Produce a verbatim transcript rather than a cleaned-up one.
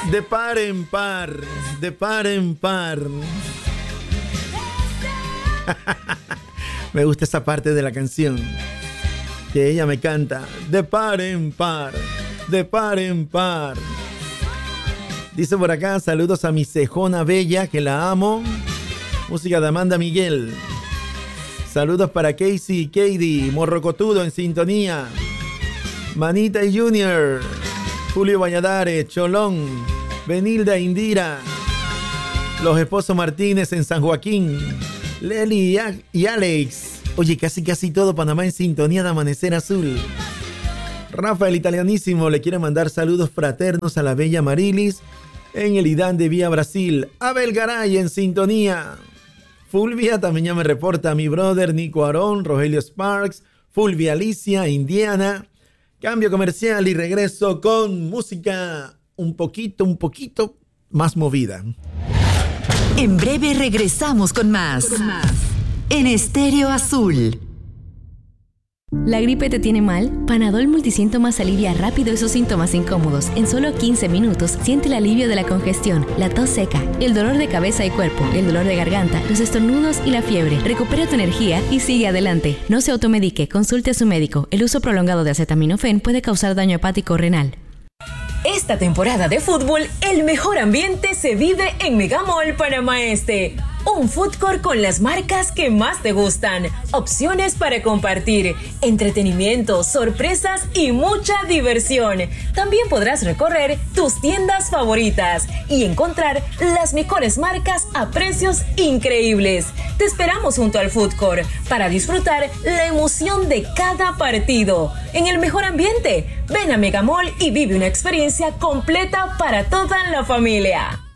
De par en par, de par en par. Me gusta esa parte de la canción que ella me canta. De par en par, de par en par. Dice por acá, saludos a mi cejona bella, que la amo. Música de Amanda Miguel. Saludos para Casey, Katie, Morrocotudo en sintonía. Manita y Junior, Julio Valladares, Cholón, Benilda Indira, los esposos Martínez en San Joaquín, Leli y Alex. Oye, casi casi todo Panamá en sintonía de Amanecer Azul. Rafael Italianísimo le quiere mandar saludos fraternos a la bella Marilis en el Idán de Vía Brasil. Abel Garay en sintonía. Fulvia también ya me reporta a mi brother Nico Arón, Rogelio Sparks, Fulvia Alicia, Indiana. Cambio comercial y regreso con música un poquito, un poquito más movida. En breve regresamos con más. Con más. En Estéreo Azul. ¿La gripe te tiene mal? Panadol Multisíntomas alivia rápido esos síntomas incómodos. En solo quince minutos siente el alivio de la congestión, la tos seca, el dolor de cabeza y cuerpo, el dolor de garganta, los estornudos y la fiebre. Recupera tu energía y sigue adelante. No se automedique, consulte a su médico. El uso prolongado de acetaminofén puede causar daño hepático o renal. Esta temporada de fútbol, el mejor ambiente se vive en Megamall Panamá Este. Un food court con las marcas que más te gustan, opciones para compartir, entretenimiento, sorpresas y mucha diversión. También podrás recorrer tus tiendas favoritas y encontrar las mejores marcas a precios increíbles. Te esperamos junto al food court para disfrutar la emoción de cada partido. En el mejor ambiente, ven a Megamall y vive una experiencia completa para toda la familia.